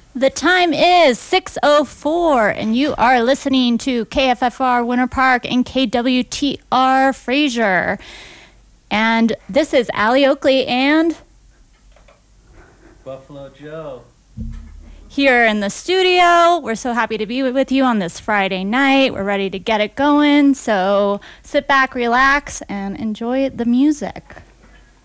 The time is 6:04, and you are listening to KFFR Winter Park and KWTR Fraser. And this is Allie Oakley and Buffalo Joe here in the studio. We're so happy to be with you on this Friday night. We're ready to get it going, so sit back, relax, and enjoy the music.